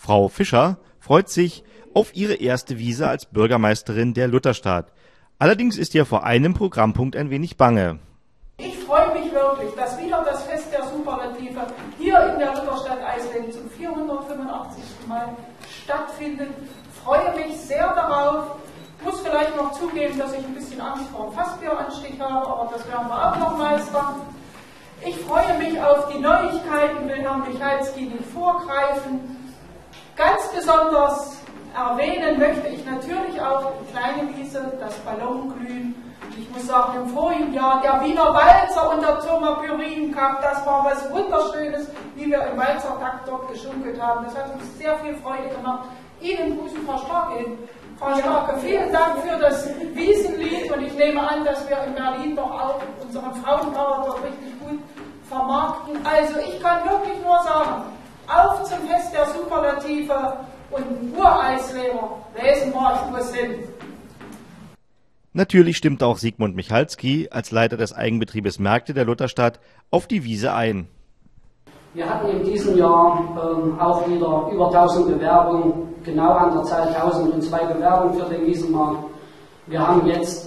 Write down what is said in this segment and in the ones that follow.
Frau Fischer freut sich auf ihre erste Wiese als Bürgermeisterin der Lutherstadt. Allerdings ist ihr vor einem Programmpunkt ein wenig bange. Ich freue mich wirklich, dass wieder das Fest der Superlative hier in der Lutherstadt Eisleben zum 485. Mal stattfindet. Ich freue mich sehr darauf. Ich muss vielleicht noch zugeben, dass ich ein bisschen Angst vor dem Fassbieranstich habe, aber das werden wir auch noch meistern. Ich freue mich auf die Neuigkeiten, will Herrn Michalski nicht vorgreifen. Ganz besonders erwähnen möchte ich natürlich auch die kleine Wiese, das Ballonglühen. Ich muss sagen, im vorigen Jahr der Wiener Walzer und der Zürcher Pyrencup, das war was Wunderschönes, wie wir im Walzertakt dort geschunkelt haben. Das hat uns sehr viel Freude gemacht. Ihnen, Frau Starke, vielen Dank für das Wiesenlied und ich nehme an, dass wir in Berlin doch auch unseren Frauenpower doch richtig gut vermarkten. Also ich kann wirklich nur sagen, auf zum Fest der Superlative und Ureisleber, lesen wir, wo es hin. Natürlich stimmt auch Sigmund Michalski als Leiter des Eigenbetriebes Märkte der Lutherstadt auf die Wiese ein. Wir hatten in diesem Jahr auch wieder über 1000 Bewerbungen, genau an der Zahl 1002 Bewerbungen für den Wiesenmarkt. Wir haben jetzt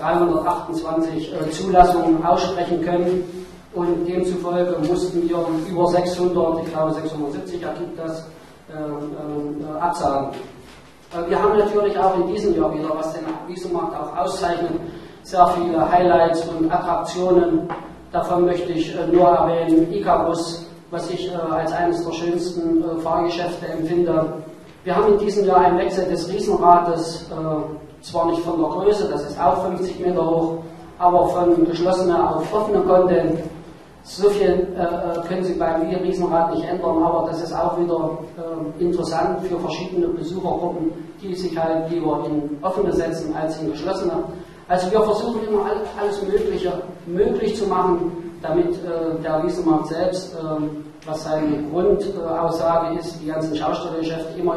328 Zulassungen aussprechen können und demzufolge mussten wir über 600, ich glaube 670 ergibt das, absagen. Wir haben natürlich auch in diesem Jahr wieder, was den Wiesenmarkt auch auszeichnet, sehr viele Highlights und Attraktionen. Davon möchte ich nur erwähnen Icarus, was ich als eines der schönsten Fahrgeschäfte empfinde. Wir haben in diesem Jahr einen Wechsel des Riesenrades, zwar nicht von der Größe, das ist auch 50 Meter hoch, aber von geschlossener auf offene Content. So viel können Sie beim Riesenrad nicht ändern, aber das ist auch wieder interessant für verschiedene Besuchergruppen, die sich halt lieber in offene setzen als in geschlossene. Also wir versuchen immer alles Mögliche möglich zu machen, damit der Wiesenmarkt selbst, was seine Grundaussage ist, die ganzen Schaustellergeschäfte immer